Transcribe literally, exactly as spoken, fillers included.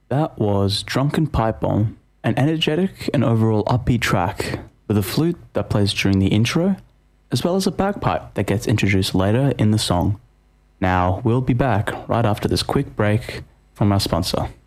That was Drunken Pipe Bomb, an energetic and overall upbeat track with a flute that plays during the intro, as well as a bagpipe that gets introduced later in the song. Now, we'll be back right after this quick break from our sponsor.